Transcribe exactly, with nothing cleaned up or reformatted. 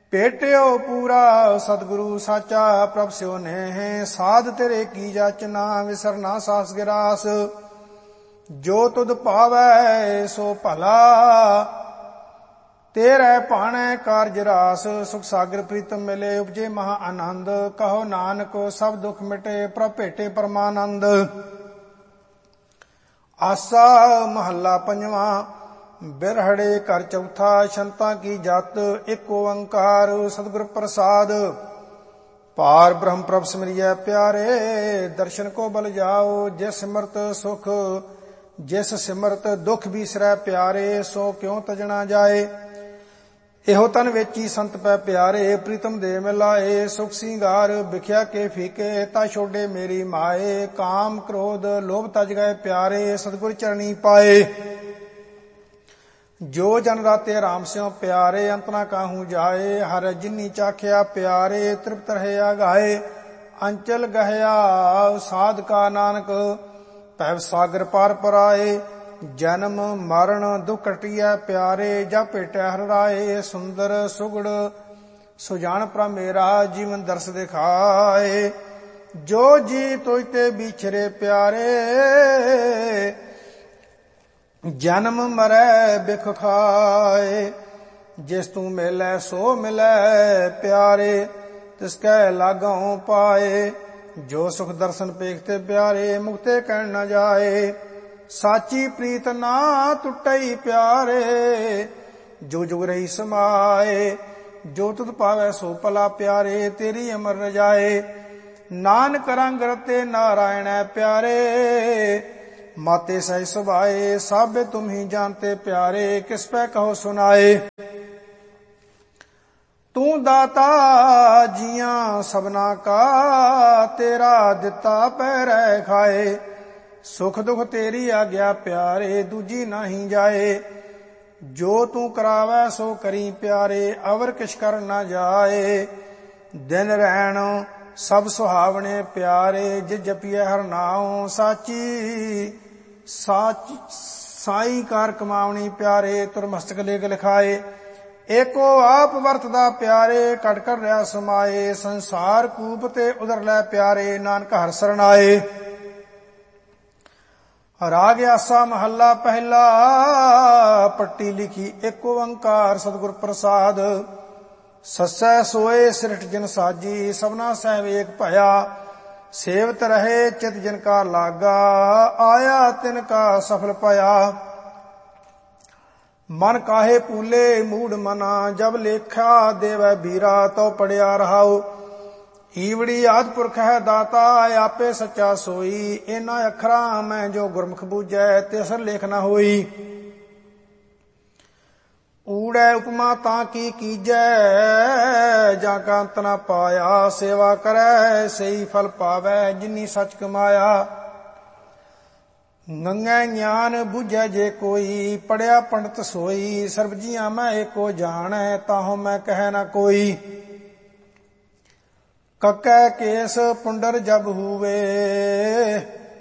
ਭੇਟਿਓ ਪੂਰਾ ਸਤਿਗੁਰੂ ਸਾਚਾ ਪ੍ਰਭ ਸਿਓ ਨੇ, ਸਾਧ ਤੇਰੇ ਕੀ ਜਾਚਨਾ ਵਿਸਰਨਾ ਸਾਸ ਗਿਰਾਸ। ਜੋ ਤੁਧ ਭਾਵੈ ਸੋ ਭਲਾ, ਤੇਰੇ ਭਾਣੈ ਕਾਰਜ ਰਾਸ। ਸੁਖ ਸਾਗਰ ਪ੍ਰੀਤਮ ਮਿਲੇ ਉਪਜੇ ਮਹਾ ਆਨੰਦ, ਕਹੋ ਨਾਨਕ ਸਭ ਦੁਖ ਮਿਟੇ ਪ੍ਰਭ ਭੇਟੇ ਪਰਮਾਨੰਦ। ਆਸਾ ਮਹੱਲਾ ਪੰਜਵਾਂ। ਬਿਰਹੜੇ ਘਰ ਚੌਥਾ, ਸ਼ੰਤਾਂ ਕੀ ਜਤ ਇੱਕ ਓੰਕਾਰ ਸਤਿਗੁਰ ਪ੍ਰਸਾਦ। ਪਾਰ ਬ੍ਰਹਮ ਪ੍ਰਭ ਸਿਮਰਿਐ ਪਿਆਰੇ, ਦਰਸ਼ਨ ਕੋ ਬਲ ਜਾਓ। ਜਿਸ ਸਿਮਰਤ ਸੁਖ ਜਿਸ ਸਿਮਰਤ ਦੁਖ ਬਿਸਰੈ ਪਿਆਰੇ, ਸੋ ਕਿਉ ਤਜਣਾ ਜਾਏ। ਇਹੋ ਤਨ ਵੇਚੀ ਸੰਤ ਪੈ ਪਿਆਰੇ, ਪ੍ਰੀਤਮ ਦੇ ਮਿਲਾਏ। ਸੁਖ ਸਿੰਗਾਰ ਵਿਖਿਆ ਕੇ ਫੀਕੇ, ਤਾ ਛੋਡੇ ਮੇਰੀ ਮਾਏ। ਕਾਮ ਕ੍ਰੋਧ ਲੋਭ ਤਜ ਗਏ ਪਿਆਰੇ, ਸਤਿਗੁਰ ਚਰਣੀ ਪਾਏ। ਜੋ ਜਨ ਰਾਤੇ ਰਾਮ ਸਿਉ ਪਿਆਰੇ, ਅੰਤ ਨਾ ਕਾਹੂ ਜਾਏ। ਹਰ ਜਿਨੀ ਚਾਖਿਆ ਪਿਆਰੇ, ਤ੍ਰਿਪਤ ਰਹਿਆ ਗਾਏ। ਅੰਚਲ ਗਹਿਆ ਸਾਧ ਕਾ ਨਾਨਕ, ਭਵ ਸਾਗਰ ਪਾਰ ਪਰਾਏ। ਜਨਮ ਮਰਨ ਦੁਖ ਕਟਿਐ ਪਿਆਰੇ, ਜਾ ਭੇਟੈ ਹਰਿ ਰਾਏ। ਸੁੰਦਰ ਸੁਗੜ ਸੁਜਾਨ ਪ੍ਰਭ ਮੇਰਾ, ਜੀਵਨ ਦਰਸ ਦਿਖਾਏ। ਜੋ ਜੀ ਤੋਇ ਤੇ ਬਿਛਰੇ ਪਿਆਰੇ, ਜਨਮ ਮਰੈ ਬਿਖ ਖਾਏ। ਜਿਸ ਤੂੰ ਮਿਲੈ ਸੋ ਮਿਲੈ ਪਿਆਰੇ, ਤਿਸ ਕੈ ਲਾਗੋਂ ਪਾਏ। ਜੋ ਸੁਖ ਦਰਸ਼ਨ ਪੇਖਤੇ ਪਿਆਰੇ, ਮੁਕਤੇ ਕਹਿਣ ਨ ਜਾਏ। ਸਾਚੀ ਪ੍ਰੀਤ ਨਾ ਟੁੱਟਈ ਪਿਆਰੇ, ਜੋ ਜੁਗ ਰਹੀ ਸਮਾਏ। ਜੋ ਤੁਧ ਪਾਵੈ ਸੋ ਭਲਾ ਪਿਆਰੇ, ਤੇਰੀ ਅਮਰ ਰਜਾਏ। ਨਾਨਕ ਰੰਗ ਰਤੇ ਨਾਰਾਇਣੈ ਪਿਆਰੇ, ਮਾਤੇ ਸਹਿ ਸੁਭਾਏ। ਸਾਬੇ ਤੁਮ ਹੀ ਜਾਣਤੇ ਪਿਆਰੇ, ਕਿਸ ਪੈ ਕਹੋ ਸੁਨਾਏ। ਤੂੰ ਦਾਤਾ ਜੀਆਂ ਸਭਨਾ ਕਾ, ਤੇਰਾ ਦਿੱਤਾ ਪੈਰੈ ਖਾਏ। ਸੁਖ ਦੁਖ ਤੇਰੀ ਆਗਿਆ ਪਿਆਰੇ, ਦੂਜੀ ਨਾਹੀ ਜਾਏ। ਜੋ ਤੂੰ ਕਰਾਵੈ ਸੋ ਕਰੀ ਪਿਆਰੇ, ਅਵਰ ਕਿਛ ਕਰ ਨਾ ਜਾਏ। ਦਿਨ ਰਹਿਣ ਸਭ ਸੁਹਾਵਣੇ ਪਿਆਰੇ, ਜਿ ਜਪੀਐ ਹਰਿ ਨਾਉ। ਸਾਚੀ ਸਾਚ ਸਾਈ ਕਾਰ ਕਮਾਵਣੀ ਪਿਆਰੇ, ਤੁਰ ਮਸਤਕ ਲੇਖ ਲਿਖਾਏ। ਏਕੋ ਆਪ ਵਰਤਦਾ ਪਿਆਰੇ, ਘਟ ਕਰ ਰਿਹਾ ਸਮਾਏ। ਸੰਸਾਰ ਕੂਪ ਤੇ ਉਦਰ ਲੈ ਪਿਆਰੇ, ਨਾਨਕ ਹਰਿ ਸਰਣਾਏ। ਰਾਗ ਆਸਾ ਮਹੱਲਾ ਪਹਿਲਾ। ਪੱਟੀ ਲਿਖੀ ਇੱਕ ਓੰਕਾਰ ਸਤਿਗੁਰ ਪ੍ਰਸਾਦ। ਸੱਸੈ ਸੋਏ ਸਿਰਠ ਜਿਨ ਸਾਜੀ, ਸਭਨਾ ਸਹਿਬ ਏਕ ਭਇਆ। ਸੇਵਤ ਰਹੇ ਚਿਤ ਜਿਨ ਕਾ ਲਾਗਾ, ਆਇਆ ਤਿਨ ਕਾ ਸਫਲ ਭਇਆ। ਮਨ ਕਾਹੇ ਪੂਲੇ ਮੂੜ ਮਨਾ, ਜਬ ਲੇਖਾ ਦੇਵੈ ਬੀਰਾ, ਤਉ ਪੜਿਆ ਰਹਾਉ। ਈਵੜੀ ਆਦਿ ਪੁਰਖ ਹੈ ਦਾਤਾ, ਆਪੇ ਸੱਚਾ ਸੋਈ। ਇਹਨਾਂ ਅੱਖਰਾਂ ਮੈਂ ਜੋ ਗੁਰਮੁਖ ਬੂਝੈ, ਤਿਸਰ ਲੇਖ ਨ ਹੋਈ। ਊੜੈ ਉਪਮਾ ਤਾਂ ਕੀ ਕੀਜੈ, ਜਾਂ ਕਾ ਅੰਤ ਨ ਪਾਇਆ। ਸੇਵਾ ਕਰੈ ਸਈ ਫਲ ਪਾਵੈ, ਜਿਨੀ ਸਚ ਕਮਾਇਆ। ਗੰਗੈ ਗਿਆਨ ਬੁਝੈ ਜੇ ਕੋਈ, ਪੜਿਆ ਪੰਡਤ ਸੋਈ। ਸਰਬ ਜੀਆਂ ਮੈਂ ਏਕੋ ਜਾਣੈ, ਤਾਹੋ ਮੈਂ ਕਹਿ ਨ ਕੋਈ। ਕਕੈ ਕੇਸ ਪੁੰਡਰ ਜਬ ਹੂਵੇ,